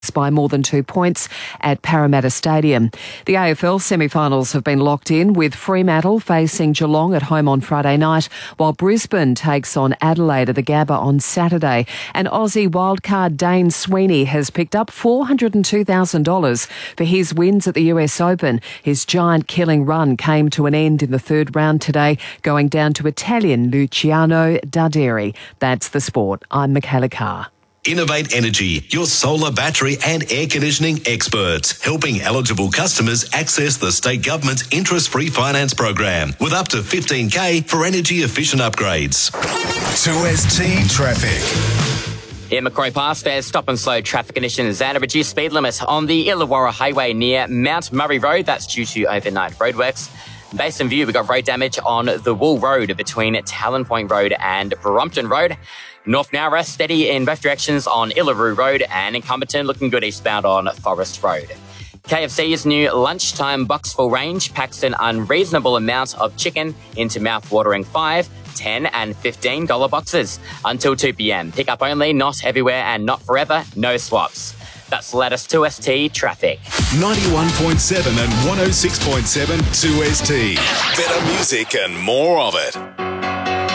by more than 2 points at Parramatta Stadium. The AFL semi-finals have been locked in, with Fremantle facing Geelong at home on Friday night, while Brisbane takes on Adelaide at the Gabba on Saturday. And Aussie wildcard Dane Sweeney has picked up $402,000 for his wins at the US Open. His giant killing run came to an end in the third round today, going down to Italian Luciano Darderi. That's the sport. I'm Michaela Carr. Innovate Energy, your solar, battery and air conditioning experts, helping eligible customers access the state government's interest-free finance program with up to $15,000 for energy-efficient upgrades. 2ST Traffic. In Macquarie Pass, there's stop and slow traffic conditions and a reduced speed limit on the Illawarra Highway near Mount Murray Road. That's due to overnight roadworks. Based in View, we've got road damage on the Wool Road between Talon Point Road and Brompton Road. North Nowra, steady in both directions on Illaroo Road, and in Cumberton, looking good eastbound on Forest Road. KFC's new lunchtime Boxful range packs an unreasonable amount of chicken into mouth-watering $5, $10 and $15 boxes until 2 p.m. Pick up only, not everywhere and not forever, no swaps. That's the latest 2ST Traffic. 91.7 and 106.7 2ST. Better music and more of it.